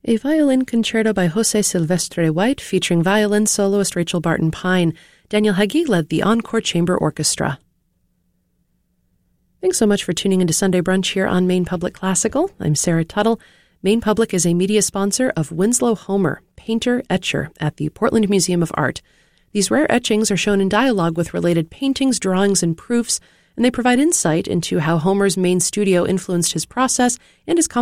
A violin concerto by Jose Silvestre White featuring violin soloist Rachel Barton Pine. Daniel Heggie led the Encore Chamber Orchestra. Thanks so much for tuning into Sunday Brunch here on Maine Public Classical. I'm Sarah Tuttle. Maine Public is a media sponsor of Winslow Homer, painter-etcher at the Portland Museum of Art. These rare etchings are shown in dialogue with related paintings, drawings, and proofs, and they provide insight into how Homer's Maine studio influenced his process and his